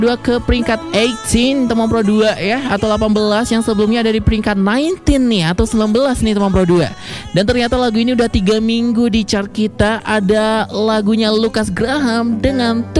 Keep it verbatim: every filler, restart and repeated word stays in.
dua ke peringkat delapan teman Pro dua ya, atau delapan belas, yang sebelumnya ada di peringkat sembilan belas nih atau sembilan belas nih teman Pro dua. Dan ternyata lagu ini udah tiga minggu di chart kita. Ada lagunya Lukas Graham dengan